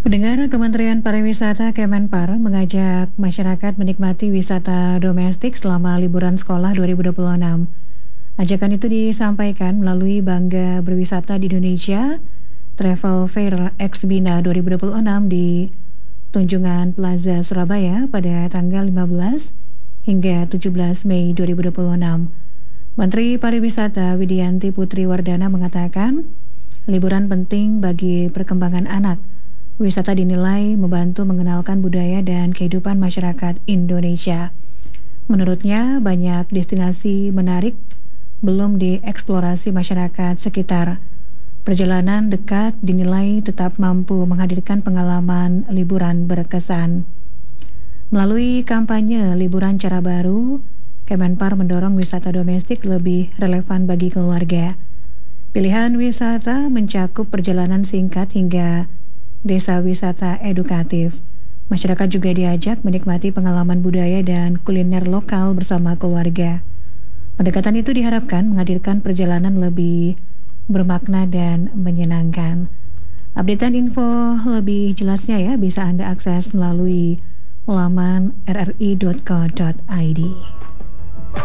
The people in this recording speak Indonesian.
Pendengar, Kementerian Pariwisata Kemenpar mengajak masyarakat menikmati wisata domestik selama liburan sekolah 2026. Ajakan itu disampaikan melalui Bangga Berwisata di Indonesia Travel Fair Exbina 2026 di Tunjungan Plaza Surabaya pada tanggal 15 hingga 17 Mei 2026. Menteri Pariwisata Widianti Putri Wardana mengatakan, liburan penting bagi perkembangan anak. Wisata dinilai membantu mengenalkan budaya dan kehidupan masyarakat Indonesia. Menurutnya, banyak destinasi menarik belum dieksplorasi masyarakat sekitar. Perjalanan dekat dinilai tetap mampu menghadirkan pengalaman liburan berkesan. Melalui kampanye liburan cara baru, Kemenpar mendorong wisata domestik lebih relevan bagi keluarga. Pilihan wisata mencakup perjalanan singkat hingga desa wisata edukatif. Masyarakat juga diajak menikmati pengalaman budaya dan kuliner lokal bersama keluarga. Pendekatan itu diharapkan menghadirkan perjalanan lebih bermakna dan menyenangkan. Updatean info lebih jelasnya ya bisa Anda akses melalui laman rri.co.id.